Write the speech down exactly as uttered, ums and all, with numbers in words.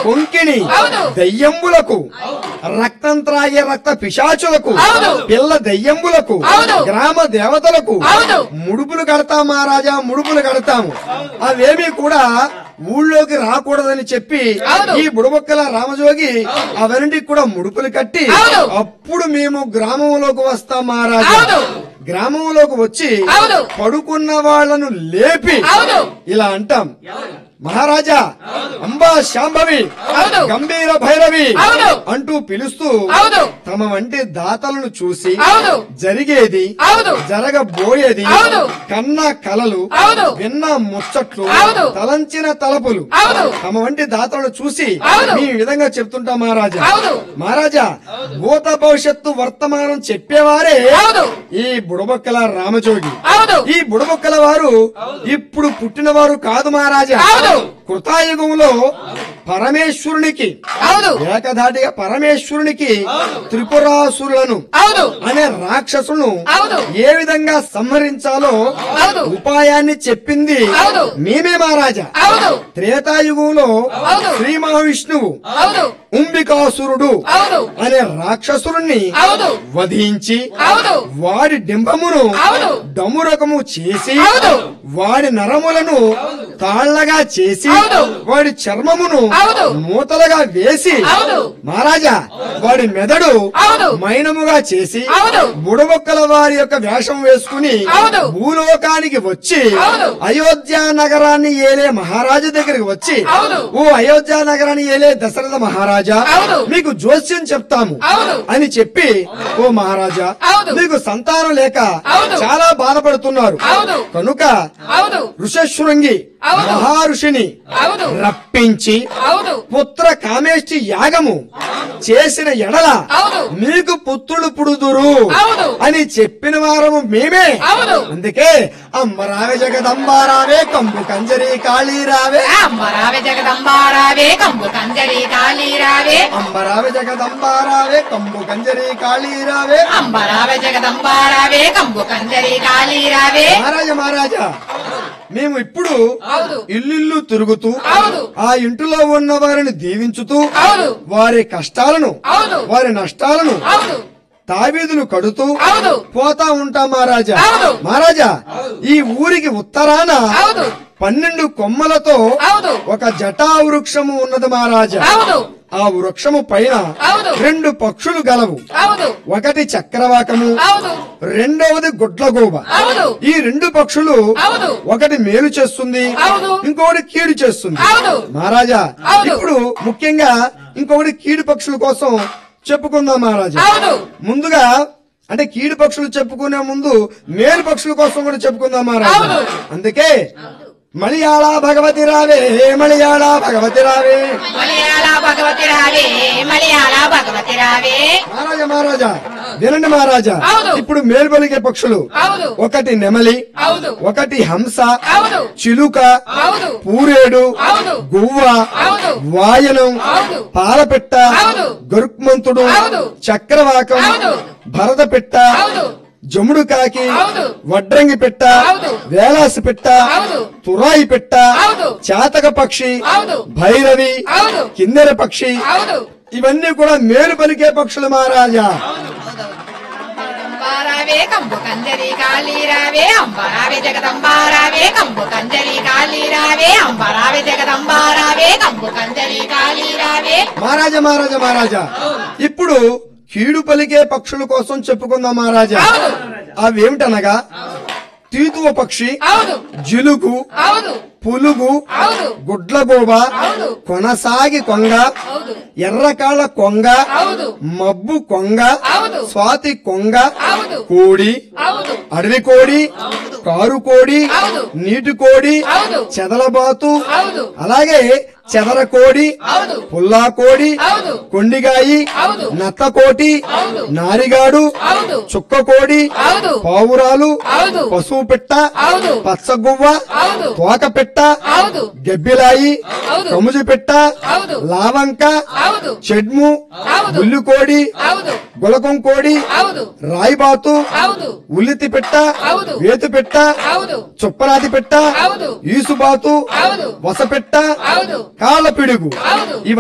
కొంకిణి దయ్యంబులకు రక్తం త్రాగే రక్త పిశాచులకు పిల్ల దయ్యంబులకు గ్రామ దేవతలకు ముడుపులు కడతాం మహారాజా, ముడుపులు కడతాము. అవేమీ కూడా ఊళ్ళోకి రాకూడదని చెప్పి ఈ బుడబొక్కల రామజోగి అవన్నిటికి కూడా ముడుపులు కట్టి అప్పుడు మేము గ్రామంలోకి వస్తాం మహారాజా. గ్రామంలోకి వచ్చి పడుకున్న వాళ్లను లేపి ఇలా అంటాం, మహారాజా అంబా శాంభవి గంభీర భైరవి అంటూ పిలుస్తూ తమ వంటి దాతలను చూసి జరిగేది జరగబోయేది కన్న కలలు విన్న ముచ్చట్లు తలంచిన తలపులు తమ వంటి దాతలను చూసి ఈ విధంగా చెప్తుంటాం మహారాజా. మహారాజా భూత భవిష్యత్తు వర్తమానం చెప్పేవారే ఈ బుడబొక్కల రామజోగి. ఈ బుడబొక్కల వారు ఇప్పుడు పుట్టినవారు కాదు మహారాజా. కృతాయుగంలో పరమేశ్వరునికి ఏకధాటిగా పరమేశ్వరునికి త్రిపురాసురులను అనే రాక్షసులను ఏ విధంగా సంహరించాలో ఉపాయాన్ని చెప్పింది మేమే మహారాజా. త్రేతాయుగంలో శ్రీ మహావిష్ణువు ఉంబికాసురుడు అనే రాక్షసురుణ్ణి వధించి వాడి డింబమును డమురకము చేసి వాడి నరములను తాళ్లగా చేసి వాడి చర్మమును మూతలుగా వేసి మహారాజా వాడి మెదడు మైనముగా చేసి బుడబొక్కల వారి యొక్క వేషం వేసుకుని భూలోకానికి వచ్చి అయోధ్య నగరాన్ని ఏలే మహారాజు దగ్గరికి వచ్చి, ఓ అయోధ్య నగరాన్ని ఏలే దశరథ మహారాజా మీకు జోస్యం చెప్తాము అని చెప్పి, ఓ మహారాజా మీకు సంతానం లేక చాలా బాధపడుతున్నారు కనుక ఋషశృంగి మహారుషిని రప్పించి పుత్ర కామేష్టి యాగము చేసిన ఎడల మీకు పుత్రులు పుడుదురు అని చెప్పిన వారము మేమే. అందుకే అమ్మరావే జగదంబారావే కంబు కంజరి కాళీరావే అమ్మరావే జగదంబారావే కంబు కంజరి కాళీరావే అంబరావే జగదంబారావే కంబు కంజరి కాళీరావే అంబరావే జగదంబారావే కంబు కంజరి కాళీరావే. మహారాజా మహారాజా మేము ఇప్పుడు ఇల్లు తిరుగుతూ ఆ ఇంటిలో ఉన్న వారిని దీవించుతూ వారి కష్టాలను వారి నష్టాలను తావీదులు కడుతూ పోతా ఉంటాం మహారాజా. మహారాజా ఈ ఊరికి ఉత్తరాన పన్నెండు కొమ్మలతో ఒక జటా వృక్షము ఉన్నది మహారాజా. ఆ వృక్షము పైన రెండు పక్షులు గలవు. ఒకటి చక్రవాకము, రెండవది గుడ్లగూబ. ఈ రెండు పక్షులు ఒకటి మేలు చేస్తుంది, ఇంకొకటి కీడు చేస్తుంది మహారాజా. ఇప్పుడు ముఖ్యంగా ఇంకొకటి కీడు పక్షుల కోసం చెప్పుకుందాం మహారాజా. ముందుగా అంటే కీడు పక్షులు చెప్పుకునే ముందు మేలు పక్షుల కోసం కూడా చెప్పుకుందాం మహారాజా. అందుకే మలయాళ భగవతి రావే మలయాళ భగవతి రావే మలయాళ భగవతి రావే మలయాళ భగవతి రావే. మహారాజా మహారాజా వినండి మహారాజా. ఇప్పుడు మేల్బలిగే పక్షులు ఒకటి నెమలి, ఒకటి హంస, చిలుక, పూరేడు, గువ్వ, వాయనం, పాలపెట్ట, గరుక్మంతుడు, చక్రవాకం, భరత పెట్ట, జముడు కాకి, వడ్రంగి పెట్ట, వేలాసి పెట్ట, తురాయి పెట్ట, చాతక పక్షి, భైరవి, కిన్నెర పక్షి, ఇవన్నీ కూడా మేలు పలికే పక్షులు మహారాజా. అంబారావే కంబు కంజరి కాళీరావే అంబరావే జగదంబారావే కంబు కంజరి కాళీరావే అంబరావే జగదంబారావే కంబు కంజరి కాళీరావే. మహారాజా మహారాజా మహారాజా ఇప్పుడు కీడు పలికే పక్షుల కోసం చెప్పుకుందాం మహారాజా. అవేమిటనగా తీతువ పక్షి, జిలుగు, పులుగు, గుడ్లగోబ, కొనసాగి కొంగ, ఎర్రకాళ్ళ కొంగ, మబ్బు కొంగ, స్వాతి కొంగ, కోడి, అడవి కోడి, కారు కోడి, నీటి కోడి, చెదలబాతు, అలాగే చెదర కోడి, పుల్లా కోడి, కొండిగాయి, నత్తకోటి, నారిగాడు, చుక్క కోడి, పావురాలు, పశువు పెట్ట, పచ్చగువ్వ, తోక పెట్ట, గబ్బిలాయి, కముజు పెట్ట, లావంక, చెడ్ము, బుల్లి కోడి, గులకం కోడి, రాయిబాతు, ఉల్లితి పెట్ట, వేతు పెట్ట, చుప్పరాతి పెట్ట, ఈసుబాతు, వసపెట్ట, కాళ్ళ పిడుగు.